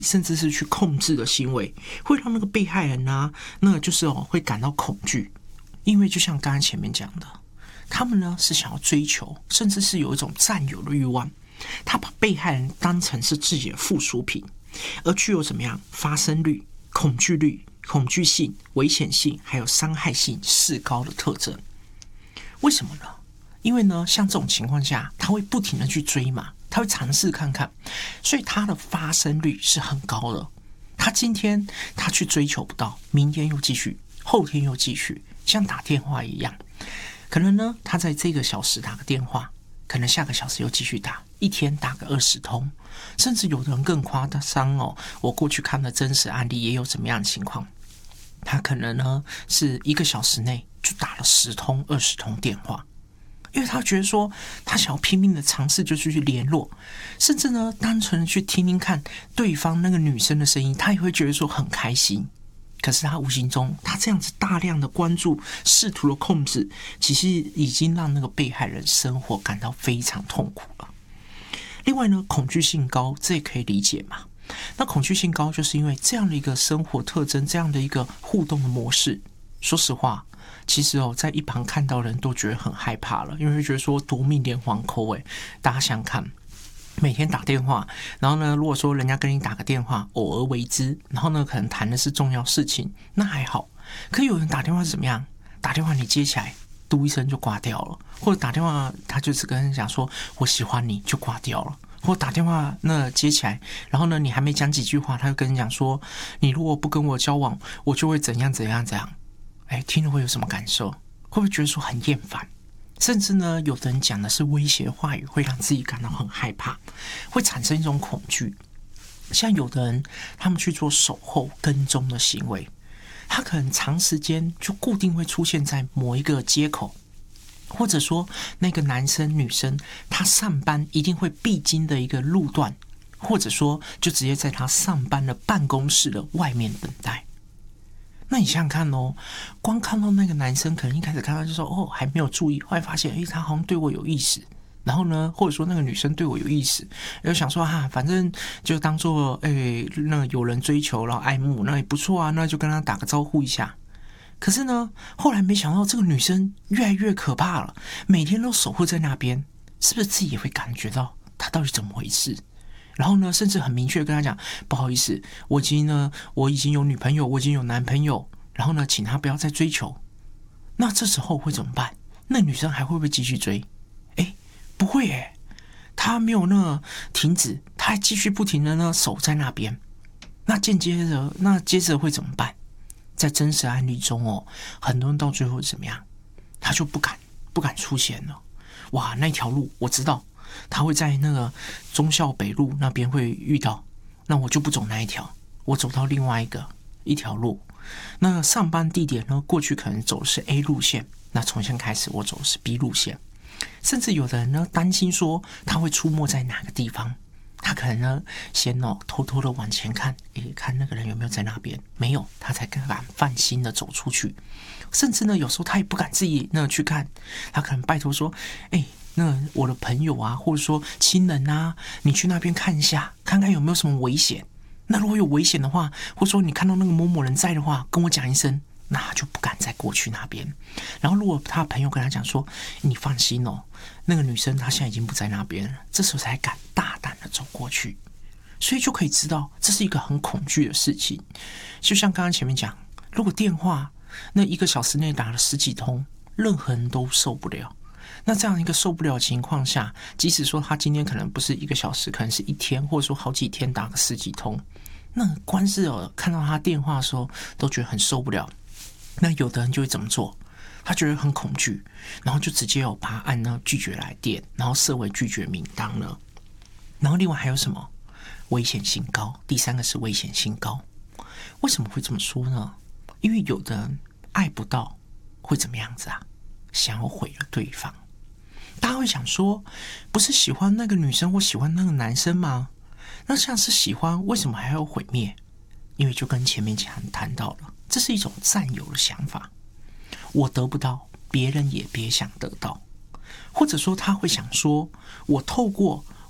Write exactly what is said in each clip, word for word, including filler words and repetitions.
甚至是去控制的行为，会让那个被害人啊，那个就是哦会感到恐惧，因为就像刚刚前面讲的，他们呢是想要追求，甚至是有一种占有的欲望，他把被害人当成是自己的附属品，而具有怎么样发生率、恐惧率、恐惧性、危险性还有伤害性是高的特征。为什么呢？因为呢，像这种情况下，他会不停的去追嘛，他会尝试看看，所以他的发生率是很高的。他今天他去追求不到，明天又继续，后天又继续，像打电话一样，可能呢，他在这个小时打个电话，可能下个小时又继续打，一天打个二十通，甚至有的人更夸张哦。我过去看的真实案例也有怎么样的情况，他可能呢是一个小时内就打了十通、二十通电话。因为他觉得说，他想要拼命的尝试，就是去联络，甚至呢，单纯的去听听看对方那个女生的声音，他也会觉得说很开心。可是他无形中，他这样子大量的关注，试图的控制，其实已经让那个被害人生活感到非常痛苦了。另外呢，恐惧性高，这也可以理解嘛。那恐惧性高，就是因为这样的一个生活特征，这样的一个互动的模式，说实话。其实哦，在一旁看到的人都觉得很害怕了，因为会觉得说夺命连环扣哎，大家想想看，每天打电话，然后呢，如果说人家跟你打个电话，偶尔为之，然后呢，可能谈的是重要事情，那还好。可有人打电话是怎么样？打电话你接起来，嘟一声就挂掉了，或者打电话他就是跟人讲说我喜欢你就挂掉了，或打电话那接起来，然后呢，你还没讲几句话，他就跟你讲说你如果不跟我交往，我就会怎样怎样怎样。哎，听了会有什么感受？会不会觉得说很厌烦？甚至呢，有的人讲的是威胁话语，会让自己感到很害怕，会产生一种恐惧。像有的人，他们去做守候、跟踪的行为，他可能长时间就固定会出现在某一个街口，或者说那个男生、女生他上班一定会必经的一个路段，或者说就直接在他上班的办公室的外面等待。那你想想看哦，光看到那个男生，可能一开始看到就说哦还没有注意，后来发现诶他好像对我有意思，然后呢，或者说那个女生对我有意思，就想说啊，反正就当做诶那有人追求然后爱慕，那也不错啊，那就跟他打个招呼一下。可是呢，后来没想到这个女生越来越可怕了，每天都守护在那边，是不是自己也会感觉到她到底怎么回事？然后呢，甚至很明确跟他讲，不好意思，我已经呢，我已经有女朋友，我已经有男朋友，然后呢，请他不要再追求。那这时候会怎么办？那女生还会不会继续追？哎，不会哎，她没有那停止，她还继续不停的呢守在那边。那间接着，那接着会怎么办？在真实案例中哦，很多人到最后怎么样？他就不敢不敢出现了。哇，那条路我知道。他会在那个忠孝北路那边会遇到，那我就不走那一条，我走到另外一个一条路。那上班地点呢，过去可能走的是 A 路线，那从现在开始我走的是 B 路线。甚至有的人呢担心说他会出没在哪个地方，他可能呢先哦偷偷的往前看，诶，看那个人有没有在那边，没有，他才敢放心的走出去。甚至呢有时候他也不敢自己那去看，他可能拜托说，诶。那我的朋友啊，或者说亲人啊，你去那边看一下，看看有没有什么危险。那如果有危险的话，或者说你看到那个某某人在的话，跟我讲一声，那他就不敢再过去那边。然后如果他的朋友跟他讲说，你放心哦，那个女生她现在已经不在那边了，这时候才敢大胆的走过去。所以就可以知道，这是一个很恐惧的事情。就像刚刚前面讲，如果电话那一个小时内打了十几通，任何人都受不了。那这样一个受不了的情况下，即使说他今天可能不是一个小时，可能是一天，或者说好几天打个十几通，那光是哦看到他电话的时候都觉得很受不了。那有的人就会怎么做？他觉得很恐惧，然后就直接有把他按那拒绝来电，然后设为拒绝名单了。然后另外还有什么？危险性高。第三个是危险性高。为什么会这么说呢？因为有的人爱不到会怎么样子啊？想要毁了对方。大家会想说，不是喜欢那个女生或喜欢那个男生吗？那像是喜欢，为什么还要毁灭？因为就跟前面讲谈到了，这是一种占有的想法。我得不到，别人也别想得到。或者说他会想说，我透过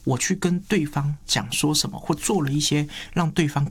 我去跟对方讲说什么，或做了一些让对方